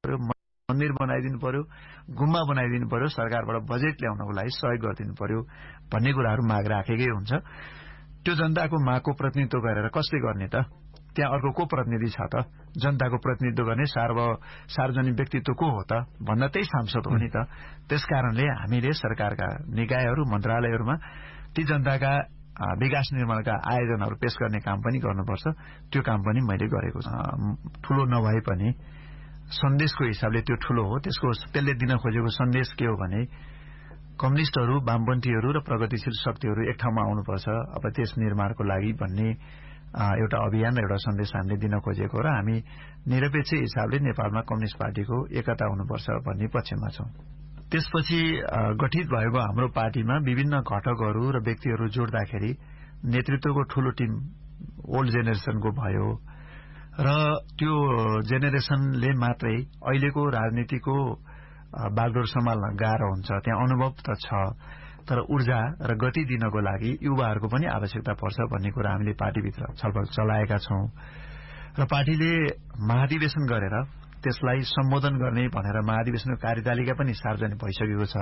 पर्यो, मन्दिर बनाइदिनु पर्यो, गुम्बा बनाइदिनु पर्यो, सरकारबाट बजेट ल्याउनको लागि सहयोग गरिदिनु पर्यो भन्ने कुराहरू माग राखेकै हुन्छ। त्यो जनताको मागको प्रतिनिधित्व गरेर कसले गर्ने त? त्यहाँ अर्को को प्रतिनिधि छ त? जनताको प्रतिनिधित्व गर्ने सार्वजनिक व्यक्तित्व को हो त भन्दा त्यही सांसद हो नि त। त्यसकारणले हामीले सरकारका निकायहरू, मन्त्रालयहरूमा ती जनताका विकास निर्माणका आयोजनाहरू पेश गर्ने काम पनि गर्नुपर्छ। त्यो काम पनि मैले गरेको छु। ठूलो नभए पनि सन्देशको हिसाबले त्यो ठूलो हो। त्यसले दिन खोजेको सन्देश के हो भने कम्युनिस्टहरू, वामपन्थीहरू र प्रगतिशील शक्तिहरू एक ठाउँमा आउनुपर्छ अब देश निर्माणको लागि भन्ने एउटा अभियान र एउटा सन्देश हामीले दिन खोजेको र हामी निरपेक्ष हिसाबले नेपालमा कम्युनिस्ट पार्टीको एकता हुनुपर्छ भन्ने पक्षमा छौं। त्यसपछि गठित भएको हाम्रो पार्टीमा विभिन्न घटकहरू र व्यक्तिहरू जोड्दाखेरि नेतृत्वको ठूलो टिम ओल्ड जेनेरेसनको भयो र त्यो जेनेरेसनले मात्रै अहिलेको राजनीतिको बागडोर सम्हाल्न गाह्रो हुन्छ। त्यहाँ अनुभव त छ, तर ऊर्जा र गति दिनको लागि युवाहरूको पनि आवश्यकता पर्छ भन्ने कुरा हामीले पार्टीभित्र छलफल चलाएका छौं र पार्टीले महाधिवेशन गरेर त्यसलाई सम्बोधन गर्ने भनेर महाधिवेशनको कार्यतालिका पनि सार्वजनिक भइसकेको छ।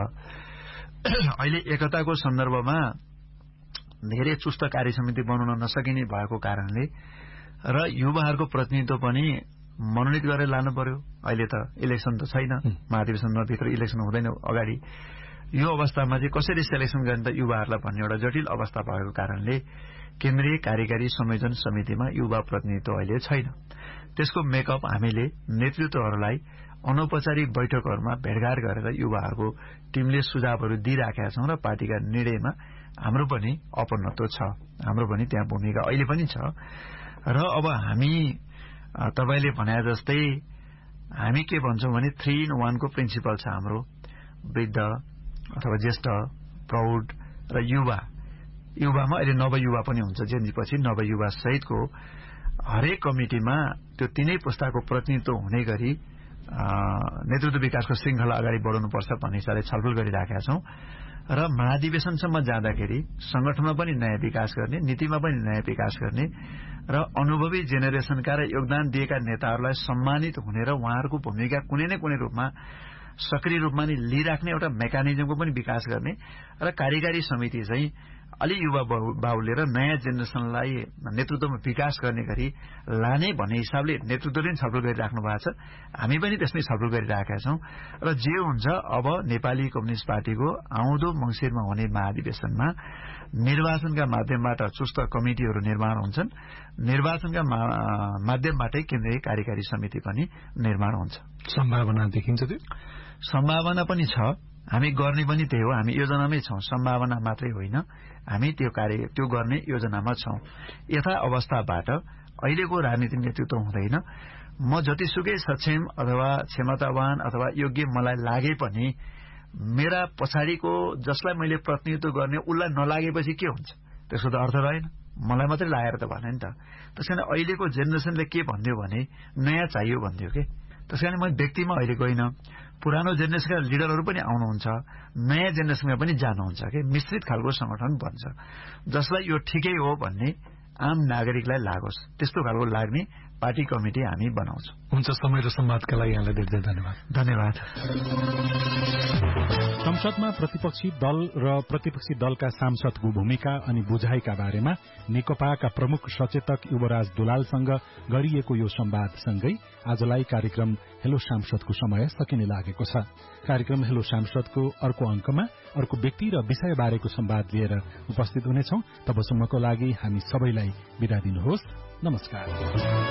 अहिले एकताको सन्दर्भमा धेरै चुस्त कार्यसमिति बनाउन नसकिने भएको कारणले र युवाहरूको प्रतिनिधित्व पनि मनोनित गरेर लानु पर्यो। अहिले त इलेक्सन त छैन, महाधिवेशनमा भित्र इलेक्सन हुँदैन अगाडि। यो अवस्थामा चाहिँ कसरी सेलेक्सन गर्ने त युवाहरूलाई भन्ने एउटा जटिल अवस्था भएको कारणले केन्द्रीय कार्यकारी संयोजन समितिमा युवा प्रतिनिधित्व अहिले छैन। त्यसको मेकअप हामीले नेतृत्वहरूलाई अनौपचारिक बैठकहरूमा भेटघाट गरेर युवाहरूको टिमले सुझावहरू दिइराखेका छौं र पार्टीका निर्णयमा हाम्रो पनि अपनत्व छ, हाम्रो पनि त्यहाँ भूमिका अहिले पनि छ। र अब हामी तपाईले भने जस्तै हामी के भन्छौं भने 3 in 1 को प्रिन्सिपल छ हाम्रो। वृद्ध अथवा ज्येष्ठ, प्रौढ र युवा। युवामा अहिले नवयुवा पनि हुन्छ, जेनजी पछि नवयुवा सहितको हरेक कमिटिमा त्यो तीनै पुस्ताको प्रतिनिधित्व हुने गरी नेतृत्व विकासको श्रृंखला अगाडि बढाउनुपर्छ भन्ने हिसाबले छलफल गरिराखेका छौं र महाधिवेशनसम्म जाँदाखेरि संगठनमा पनि नयाँ विकास गर्ने, नीतिमा पनि नयाँ विकास गर्ने र अनुभवी जेनेरेसनका र योगदान दिएका नेताहरूलाई सम्मानित हुने र उहाँहरूको भूमिका कुनै न कुनै रूपमा सक्रिय रूपमा नै लिइराख्ने एउटा मेकानिजमको पनि विकास गर्ने र कार्यकारी समिति चाहिँ अलि युवा बाहुल्य र नयाँ जेनेरेसनलाई नेतृत्वमा विकास गर्ने गरी लाने भन्ने हिसाबले नेतृत्वले पनि छलफल गरिराख्नु भएको छ। हामी पनि त्यसमै छलफल गरिराखेका छौं र जे हुन्छ अब नेपाली कम्युनिस्ट पार्टीको आउँदो मंसिरमा हुने महाधिवेशनमा निर्वाचनका माध्यमबाट चुस्त कमिटिहरू निर्माण हुन्छन्। निर्वाचनका माध्यमबाटै केन्द्रीय कार्यकारी समिति पनि निर्माण हुन्छ। सम्भावना देखिन्छ त्यो? सम्भावना पनि छ, हामी गर्ने पनि त्यही हो। हामी योजनामै छौं, सम्भावना मात्रै होइन, हामी त्यो गर्ने योजनामा छौं। यथा अवस्थाबाट अहिलेको राजनीतिक नेतृत्व हुँदैन। म जतिसुकै सक्षम अथवा क्षमतावान अथवा योग्य मलाई लागे पनि मेरा पछाडिको जसलाई मैले प्रतिनिधित्व गर्ने उसलाई नलागेपछि के हुन्छ? त्यसको त अर्थ रहेन। मलाई मात्रै लागेर त भनेन नि त। त्यसकारण अहिलेको जेनेरेसनले के भन्दियो भने नयाँ चाहियो भन्दियो के। त्यसकारण म व्यक्तिमा अहिले गइन, पुरानो जेनेरेसनका लिडरहरू पनि आउनुहुन्छ, नयाँ जेनेरेसनका पनि जानुहुन्छ के। मिश्रित खालको संगठन बन्छ जसलाई यो ठिकै हो भन्ने आम नागरिकलाई लागोस्, त्यस्तो खालको लाग्ने पार्टी कमिटी हामी बनाउँछौं। हुन्छ, समय र संवादका लागि यहाँलाई धेरै धन्यवाद। धन्यवाद। संसदमा प्रतिपक्षी दल र प्रतिपक्षी दलका सांसदको भूमिका अनि बुझाइका बारेमा नेकपाका प्रमुख सचेतक युवराज दुलालसँग गरिएको यो संवादसँगै आजलाई कार्यक्रम हेलो सांसदको समय सकिने लागेको छ। कार्यक्रम हेलो सांसदको अर्को अंकमा अर्को व्यक्ति र विषय बारेको संवाद लिएर उपस्थित हुनेछौं। तबसम्मको लागि हामी सबैलाई बिदा दिनुहोस्। नमस्कार।